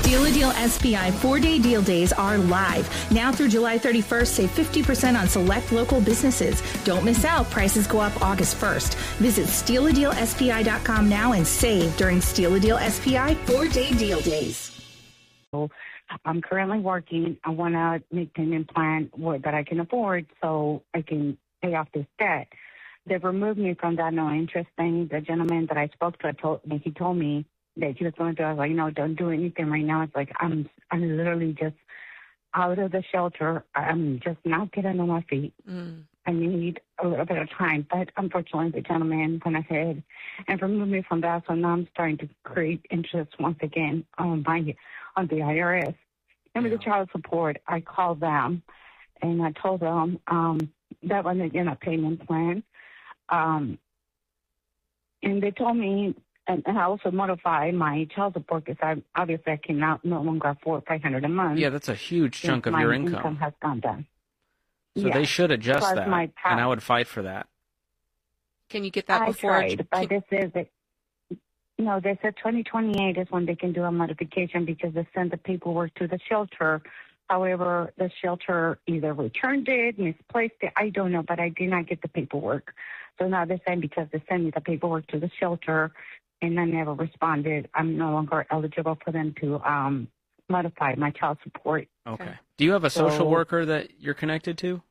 Steal a Deal SPI 4-day deal days are live. Now through July 31st, save 50% on select local businesses. Don't miss out. Prices go up August 1st. Visit StealADealSPI.com now and save during Steal a Deal SPI 4-day deal days. I'm currently working. I want to make a payment plan that I can afford so I can pay off this debt. They've removed me from that no interest thing. The gentleman that I spoke to, he told me that he was going to. I was like, no, don't do anything right now. It's like I'm literally just out of the shelter. I'm just not getting on my feet. I need a little bit of time. But unfortunately, the gentleman went ahead and removed me from that. So now I'm starting to create interest once again on the IRS. And with the child support, I called them and I told them that wasn't in a payment plan. And they told me, and I also modified my child support because I cannot no longer afford $500 a month. Yeah, that's a huge chunk of your income. My income has gone down. So they should adjust Plus that, and I would fight for that. Can you get that before? I tried, but this is it. No, they said 2028 is when they can do a modification because they sent the paperwork to the shelter. However, the shelter either returned it, misplaced it, I don't know, but I did not get the paperwork. So now they're saying because they sent me the paperwork to the shelter and I never responded, I'm no longer eligible for them to modify my child support. Okay. Do you have a social worker that you're connected to?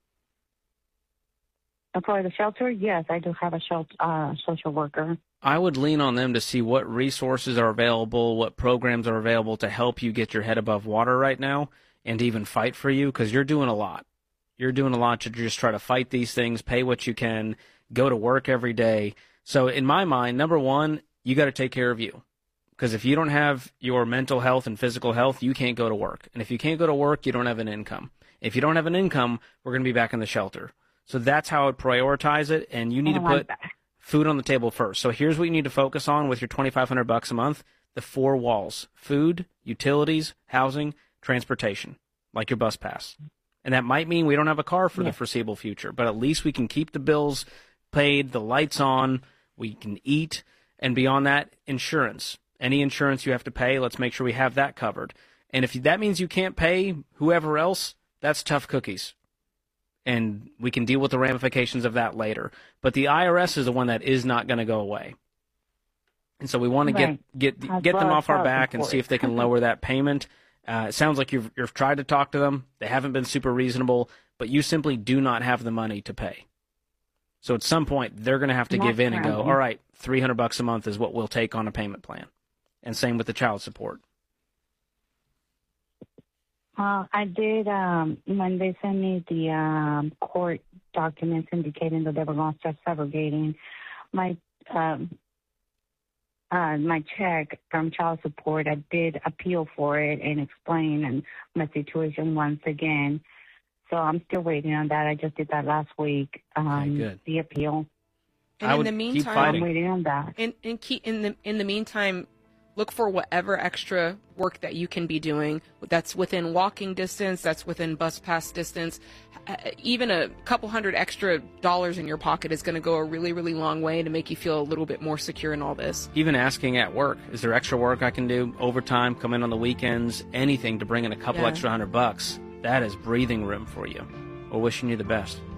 For the shelter, yes, I do have a social worker. I would lean on them to see what resources are available, what programs are available to help you get your head above water right now and even fight for you, because you're doing a lot. You're doing a lot to just try to fight these things, pay what you can, go to work every day. So in my mind, number one, you got to take care of you. Because if you don't have your mental health and physical health, you can't go to work. And if you can't go to work, you don't have an income. If you don't have an income, we're going to be back in the shelter. So that's how I would prioritize it, and you need to put food on the table first. So here's what you need to focus on with your $2,500 a month, the 4 walls: food, utilities, housing, transportation, like your bus pass. And that might mean we don't have a car for the foreseeable future, but at least we can keep the bills paid, the lights on, we can eat, and beyond that, insurance. Any insurance you have to pay, let's make sure we have that covered. And if that means you can't pay whoever else, that's tough cookies. And we can deal with the ramifications of that later. But the IRS is the one that is not going to go away. And so we want to get them off our back and see if they can lower that payment. It sounds like you've tried to talk to them. They haven't been super reasonable, but you simply do not have the money to pay. So at some point, they're going to have to give in and go, all right, $300 a month is what we'll take on a payment plan. And same with the child support. I did, when they sent me the court documents indicating that they were going to start segregating my check from child support, I did appeal for it and explain my situation once again. So I'm still waiting on that. I just did that last week, the appeal. And in the meantime, I'm waiting on that. In the meantime, look for whatever extra work that you can be doing that's within walking distance, that's within bus pass distance. Even a couple $100 extra in your pocket is going to go a really, really long way to make you feel a little bit more secure in all this. Even asking at work, is there extra work I can do? Overtime, come in on the weekends, anything to bring in a couple extra $100. That is breathing room for you. We're wishing you the best.